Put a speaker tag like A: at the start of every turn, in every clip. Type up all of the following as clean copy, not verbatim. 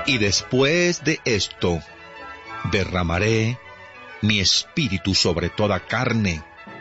A: Y después de esto, derramaré mi espíritu sobre toda carne,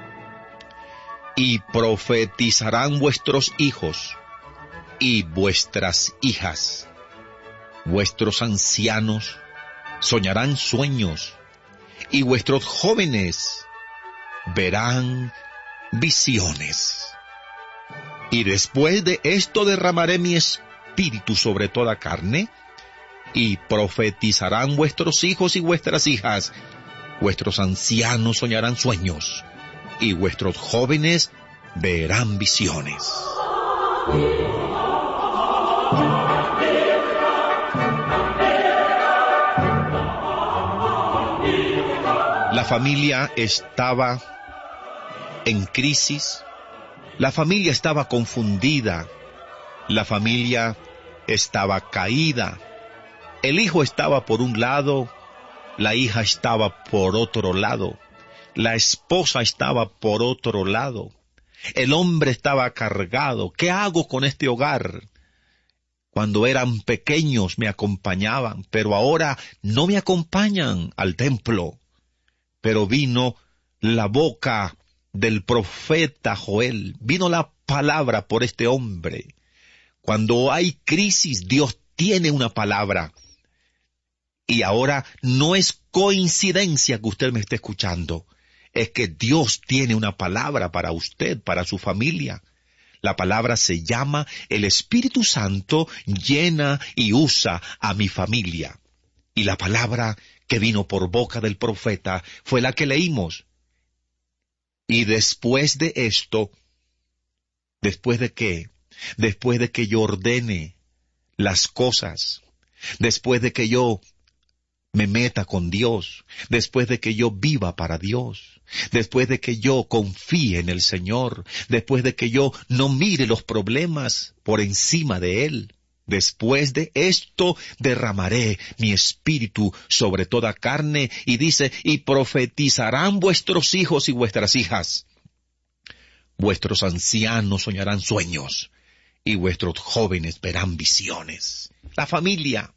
A: y profetizarán vuestros hijos y vuestras hijas. Vuestros ancianos soñarán sueños, y vuestros jóvenes verán visiones. Y después de esto derramaré mi espíritu sobre toda carne, y profetizarán vuestros hijos y vuestras hijas. Vuestros ancianos soñarán sueños, y vuestros jóvenes verán visiones. La familia estaba en crisis, la familia estaba confundida, la familia estaba caída. El hijo estaba por un lado, la hija estaba por otro lado, la esposa estaba por otro lado, el hombre estaba cargado. ¿Qué hago con este hogar? Cuando eran pequeños me acompañaban, pero ahora no me acompañan al templo. Pero vino la boca del profeta Joel, vino la palabra por este hombre. Cuando hay crisis, Dios tiene una palabra. Y ahora no es coincidencia que usted me esté escuchando, es que Dios tiene una palabra para usted, para su familia. La palabra se llama: el Espíritu Santo llena y usa a mi familia. Y la palabra que vino por boca del profeta fue la que leímos. Y después de esto, ¿después de qué? Después de que yo ordene las cosas, después de que yo me meta con Dios, después de que yo viva para Dios, después de que yo confíe en el Señor, después de que yo no mire los problemas por encima de Él, después de esto derramaré mi espíritu sobre toda carne, y dice: y profetizarán vuestros hijos y vuestras hijas. Vuestros ancianos soñarán sueños, y vuestros jóvenes verán visiones. La familia.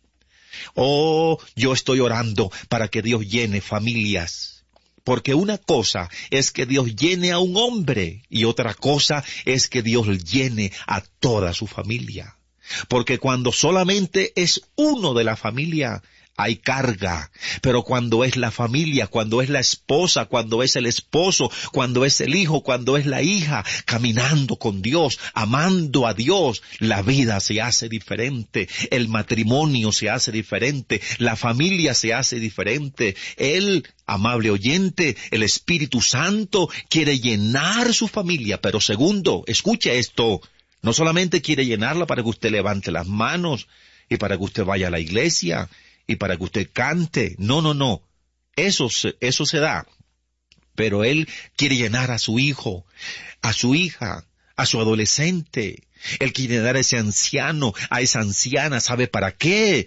A: Oh, yo estoy orando para que Dios llene familias. Porque una cosa es que Dios llene a un hombre, y otra cosa es que Dios llene a toda su familia. Porque cuando solamente es uno de la familia, hay carga. Pero cuando es la familia, cuando es la esposa, cuando es el esposo, cuando es el hijo, cuando es la hija, caminando con Dios, amando a Dios, la vida se hace diferente, el matrimonio se hace diferente, la familia se hace diferente. Él, amable oyente, el Espíritu Santo quiere llenar su familia. Pero segundo, escuche esto, no solamente quiere llenarla para que usted levante las manos y para que usted vaya a la iglesia y para que usted cante. No. Eso se da. Pero Él quiere llenar a su hijo, a su hija, a su adolescente. Él quiere llenar a ese anciano, a esa anciana. ¿Sabe para qué?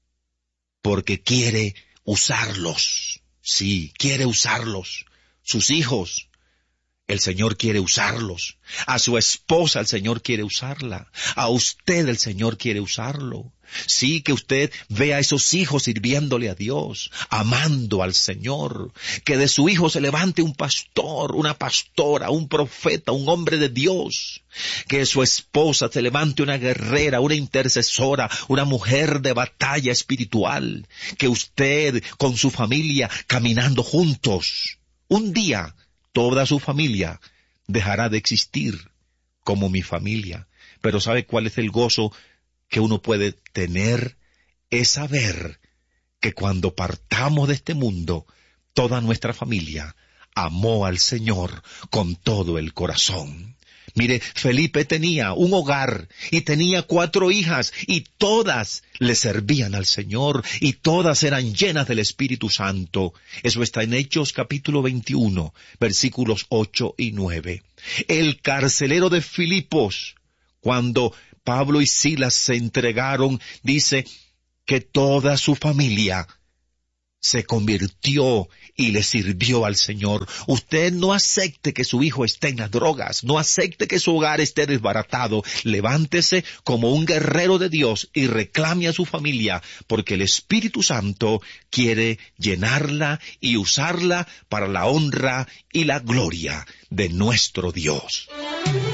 A: Porque quiere usarlos. Sí, quiere usarlos. Sus hijos, el Señor quiere usarlos. A su esposa el Señor quiere usarla. A usted el Señor quiere usarlo. Sí, que usted vea a esos hijos sirviéndole a Dios, amando al Señor. Que de su hijo se levante un pastor, una pastora, un profeta, un hombre de Dios. Que de su esposa se levante una guerrera, una intercesora, una mujer de batalla espiritual. Que usted con su familia caminando juntos, un día toda su familia dejará de existir como mi familia. Pero ¿sabe cuál es el gozo que uno puede tener? Es saber que cuando partamos de este mundo, toda nuestra familia amó al Señor con todo el corazón. Mire, Felipe tenía un hogar y tenía 4 hijas, y todas le servían al Señor, y todas eran llenas del Espíritu Santo. Eso está en Hechos capítulo 21, versículos 8 y 9. El carcelero de Filipos, cuando Pablo y Silas se entregaron, dice que toda su familia se convirtió y le sirvió al Señor. Usted no acepte que su hijo esté en las drogas, no acepte que su hogar esté desbaratado. Levántese como un guerrero de Dios y reclame a su familia, porque el Espíritu Santo quiere llenarla y usarla para la honra y la gloria de nuestro Dios.